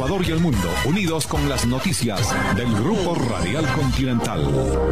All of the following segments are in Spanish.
Ecuador y el mundo, unidos con las noticias del Grupo Radial Continental.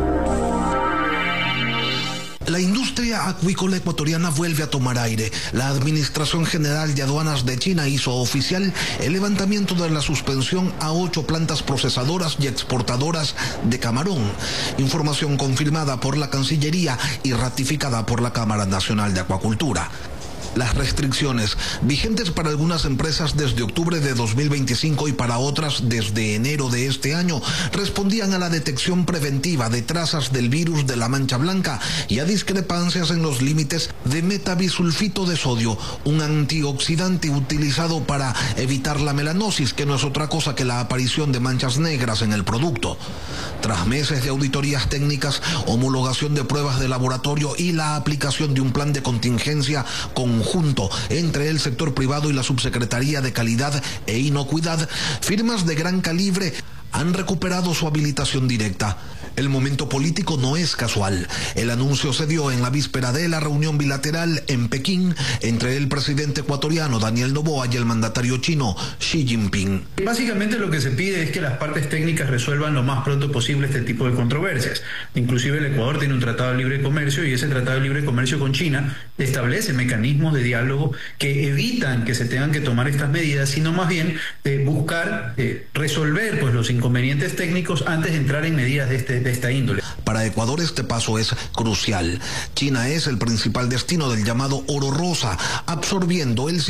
La industria acuícola ecuatoriana vuelve a tomar aire. La Administración General de Aduanas de China hizo oficial el levantamiento de la suspensión a 8 plantas procesadoras y exportadoras de camarón. Información confirmada por la Cancillería y ratificada por la Cámara Nacional de Acuacultura. Las restricciones vigentes para algunas empresas desde octubre de 2025 y para otras desde enero de este año respondían a la detección preventiva de trazas del virus de la mancha blanca y a discrepancias en los límites de metabisulfito de sodio, un antioxidante utilizado para evitar la melanosis, que no es otra cosa que la aparición de manchas negras en el producto. Tras meses de auditorías técnicas, homologación de pruebas de laboratorio y la aplicación de un plan de contingencia conjunto entre el sector privado y la Subsecretaría de Calidad e Inocuidad, firmas de gran calibre han recuperado su habilitación directa. El momento político no es casual. El anuncio se dio en la víspera de la reunión bilateral en Pekín entre el presidente ecuatoriano Daniel Noboa y el mandatario chino Xi Jinping. Básicamente lo que se pide es que las partes técnicas resuelvan lo más pronto posible este tipo de controversias. Inclusive el Ecuador tiene un tratado de libre comercio y ese tratado de libre comercio con China establece mecanismos de diálogo que evitan que se tengan que tomar estas medidas, sino más bien buscar resolver los inconvenientes técnicos antes de entrar en medidas de esta índole. Para Ecuador este paso es crucial. China es el principal destino del llamado oro rosa, absorbiendo el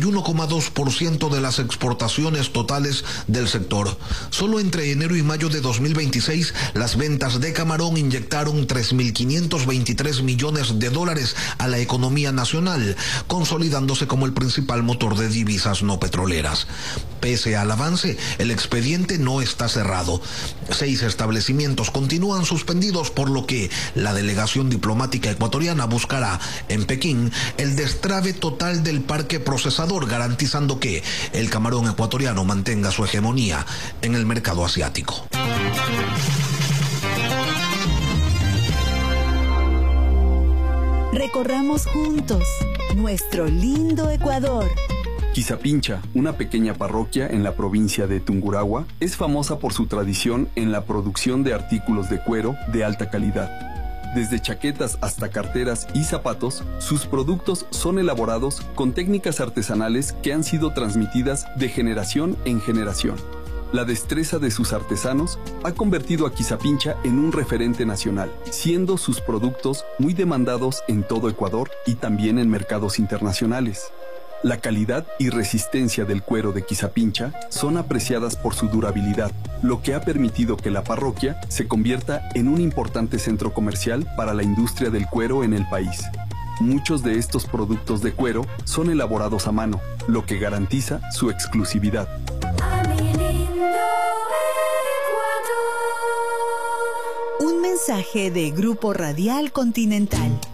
51,2% de las exportaciones totales del sector. Solo entre enero y mayo de 2026, las ventas de camarón inyectaron 3.523 millones de dólares a la economía nacional, consolidándose como el principal motor de divisas no petroleras. Pese al avance, el expediente no está cerrado. 6 establecimientos continúan suspendidos, por lo que la delegación diplomática ecuatoriana buscará en Pekín el destrave total del parque procesador, garantizando que el camarón ecuatoriano mantenga su hegemonía en el mercado asiático. Recorramos juntos nuestro lindo Ecuador. Quizapincha, una pequeña parroquia en la provincia de Tungurahua, es famosa por su tradición en la producción de artículos de cuero de alta calidad. Desde chaquetas hasta carteras y zapatos, sus productos son elaborados con técnicas artesanales que han sido transmitidas de generación en generación. La destreza de sus artesanos ha convertido a Quizapincha en un referente nacional, siendo sus productos muy demandados en todo Ecuador y también en mercados internacionales. La calidad y resistencia del cuero de Quizapincha son apreciadas por su durabilidad, lo que ha permitido que la parroquia se convierta en un importante centro comercial para la industria del cuero en el país. Muchos de estos productos de cuero son elaborados a mano, lo que garantiza su exclusividad. Un mensaje de Grupo Radial Continental.